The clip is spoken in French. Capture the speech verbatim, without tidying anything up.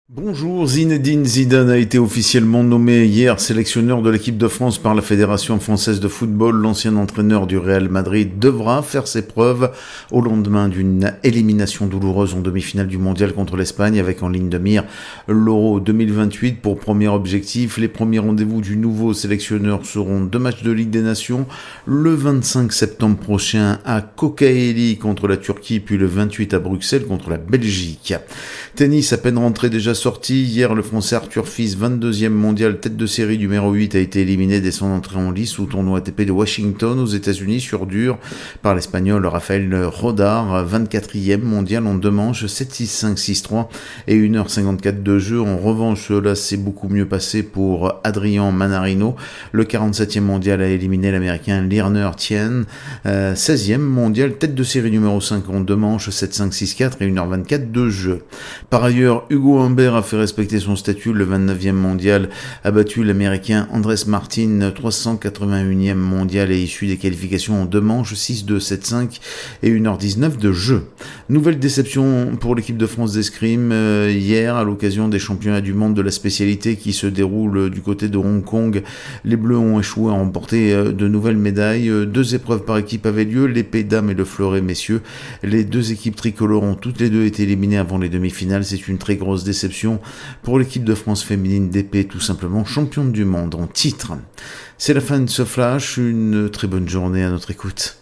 Bonjour, Zinedine Zidane a été officiellement nommé hier sélectionneur de l'équipe de France par la Fédération française de football. L'ancien entraîneur du Real Madrid devra faire ses preuves au lendemain d'une élimination douloureuse en demi-finale du mondial contre l'Espagne, avec en ligne de mire l'Euro deux mille vingt-huit pour premier objectif. Les premiers rendez-vous du nouveau sélectionneur seront deux matchs de Ligue des Nations, le vingt-cinq septembre prochain à Kocaeli contre la Turquie, puis le vingt-huit à Bruxelles contre la Belgique. Tennis, à peine rentré déjà sorti. Hier, le Français Arthur Fils, vingt-deuxième mondial, tête de série numéro huit, a été éliminé dès son entrée en lice au tournoi A T P de Washington aux États-Unis sur dur par l'Espagnol Rafael Rodar, vingt-quatrième mondial en deux manches, sept six cinq six trois et une heure cinquante-quatre de jeu. En revanche, là, c'est beaucoup mieux passé pour Adrian Manarino. Le quarante-septième mondial a éliminé l'Américain Lerner Tien, euh, seizième mondial, tête de série numéro cinq en deux manches, sept cinq six quatre et une heure vingt-quatre de jeu. Par ailleurs, Hugo Humbert a fait respecter son statut. Le vingt-neuvième mondial a battu l'Américain Andrés Martin, trois cent quatre-vingt-unième mondial et issu des qualifications en deux manches, six deux sept cinq et une heure dix-neuf de jeu. Nouvelle déception pour l'équipe de France d'escrime euh, hier à l'occasion des championnats du monde de la spécialité qui se déroulent du côté de Hong Kong. Les Bleus ont échoué à remporter euh, de nouvelles médailles. Euh, deux épreuves par équipe avaient lieu, l'épée dames et le fleuret messieurs. Les deux équipes tricolores ont toutes les deux été éliminées avant les demi-finales. C'est une très grosse déception pour l'équipe de France féminine d'épée, tout simplement championne du monde en titre. C'est la fin de ce flash, une très bonne journée à notre écoute.